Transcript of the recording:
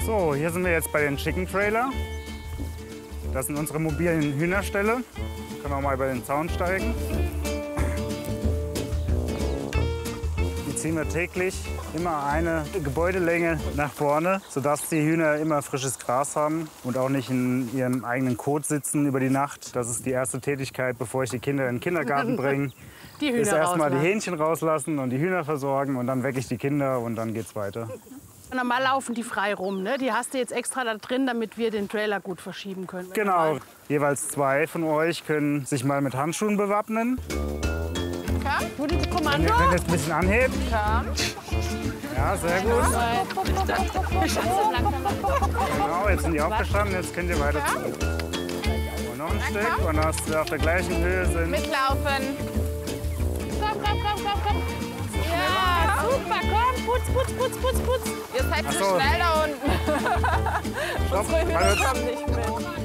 So, hier sind wir jetzt bei den Chicken Trailer. Das sind unsere mobilen Hühnerställe. Können wir mal über den Zaun steigen. Die ziehen wir täglich immer eine Gebäudelänge nach vorne, sodass die Hühner immer frisches Gras haben und auch nicht in ihrem eigenen Kot sitzen über die Nacht. Das ist die erste Tätigkeit, bevor ich die Kinder in den Kindergarten bringe. Die Hühner Ist erstmal die rauslassen. Hähnchen rauslassen und die Hühner versorgen und dann wecke ich die Kinder und dann geht's weiter. Normal laufen die frei rum, ne? Die hast du jetzt extra da drin, damit wir den Trailer gut verschieben können. Genau. Jeweils 2 von euch können sich mal mit Handschuhen bewappnen. Gute Wenn Kommando. ihr jetzt ein bisschen anhebt. Ja, sehr gut. Genau, jetzt sind die aufgestanden, jetzt könnt ihr weiter zurück. Und noch ein Stück und dass wir auf der gleichen Höhe sind. Mitlaufen. Komm. Ja, super, komm, putz. Ihr seid zu so. schnell da unten. Stopp, Unsere Hühner mal kommen nicht mit.